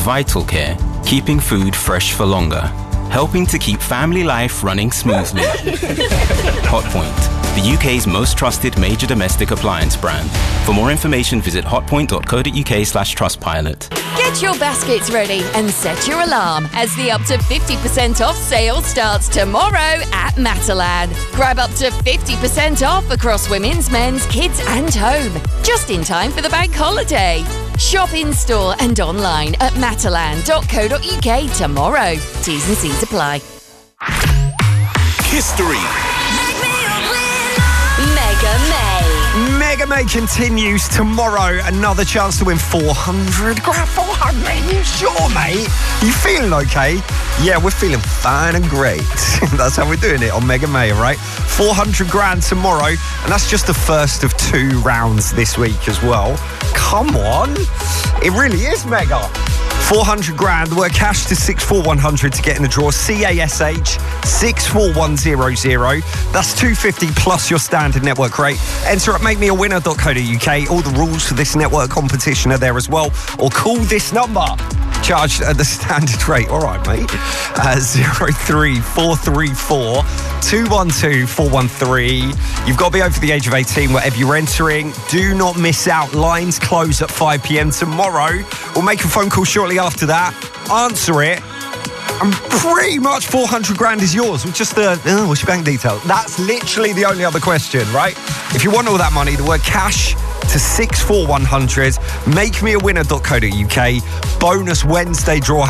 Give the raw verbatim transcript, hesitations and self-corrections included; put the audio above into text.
Vital Care, keeping food fresh for longer, helping to keep family life running smoothly. Hotpoint, the U K's most trusted major domestic appliance brand. For more information, visit hotpoint.co.uk slash trustpilot. Get your baskets ready and set your alarm as the up to fifty percent off sale starts tomorrow at Matalan. Grab up to fifty percent off across women's, men's, kids and home. Just in time for the bank holiday. Shop in store and online at matalan dot co dot uk tomorrow. T's and C's apply. History. Mega May. Mega May continues tomorrow. Another chance to win four hundred grand. four hundred? You sure, mate? You feeling okay? Yeah, we're feeling fine and great. That's how we're doing it on Mega May, right? four hundred grand tomorrow, and that's just the first of two rounds this week as well. Come on. It really is mega. four hundred grand, word cash to six four one hundred to get in the draw. C A S H six four one zero zero. That's two hundred fifty plus your standard network rate. Enter at make me a winner dot co dot uk. All the rules for this network competition are there as well. Or call this number. Charged at the standard rate. All right, mate. Uh, zero three four three four two one two four one three. You've got to be over the age of eighteen, whatever you're entering. Do not miss out. Lines close at five p.m. tomorrow. We'll make a phone call shortly after that. Answer it. And pretty much four hundred grand is yours with just the, oh, what's your bank details? That's literally the only other question, right? If you want all that money, the word cash to six four one hundred. make me a winner dot co dot uk. Bonus Wednesday draw